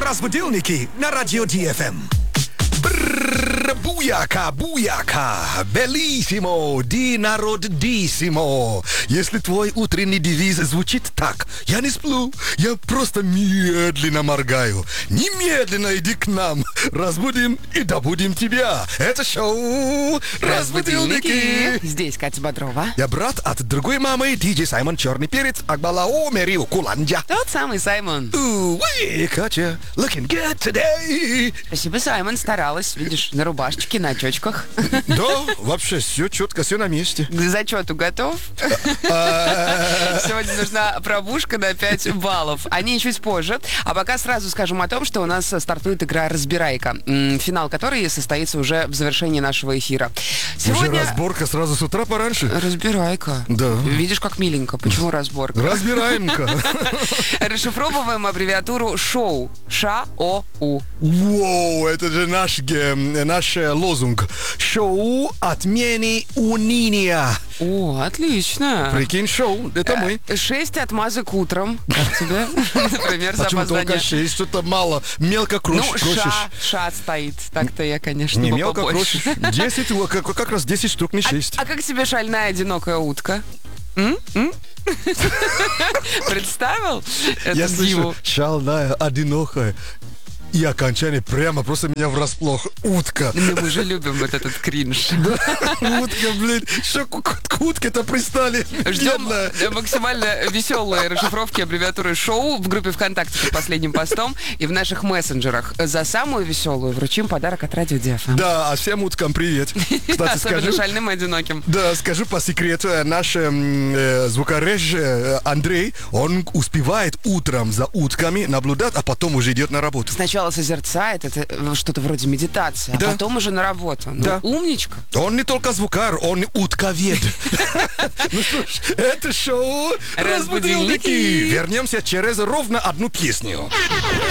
Разбудилники на радио ДФМ. Буяка, буяка, белиссимо, ди народиссимо. Если твой утренний девиз звучит так: я не сплю, я просто медленно моргаю. Немедленно иди к нам, разбудим и добудем тебя. Это шоу «Разбудилники». Здесь Катя Бодрова. Я брат от другой мамы, диджей Саймон Черный Перец, Акбалао Мерио Куланджа. Тот самый Саймон. Катя, looking good today. Спасибо, Саймон, старалась. Видишь, на рубашечке, на очочках. Да, вообще все четко, все на месте. К зачету готов? Сегодня нужна пробушка на 5 баллов. О ней чуть позже. А пока сразу скажем о том, что у нас стартует игра «Разбирайка», финал которой состоится уже в завершении нашего эфира. Сегодня... Уже разборка сразу с утра пораньше? Разбирайка. Да. Видишь, как миленько. Почему разборка? Разбираем-ка. Расшифровываем аббревиатуру ШОУ. Ш-О-У. Воу, это же наш лозунг. Шоу отмены уныния. О, отлично. Прикинь, шоу, это мы. 6 отмазок утром. Как тебе? Например, за Почему опоздание. только 6? Что-то мало. Мелко крошишь. Ша стоит. Так-то я, конечно, Не бы мелко побольше. крошишь. 10, как раз 10 штук, не 6. А как тебе шальная одинокая утка? Представил Я эту слышу, диву? шальная, одинокая. И окончание прямо просто меня врасплох. Утка. Ну, мы же любим вот этот кринж. Утка, блин. Что к утке-то пристали? Ждем Бедная. максимально веселые расшифровки аббревиатуры «Шоу» в группе ВКонтакте под последним постом и в наших мессенджерах. За самую веселую вручим подарок от Радио ДФМ. Да, а всем уткам привет. Кстати, Особенно скажу, шальным и одиноким. да, скажу по секрету, наш звукореж Андрей, он успевает утром за утками наблюдать, а потом уже идет на работу. Сначала созерцает, это что-то вроде медитации, Да. а потом уже на работу. Ну, Да. умничка. Он не только звукар, он и утковед. Ну что ж, это шоу «Разбудилники». «Разбудилники». Вернемся через ровно одну песню.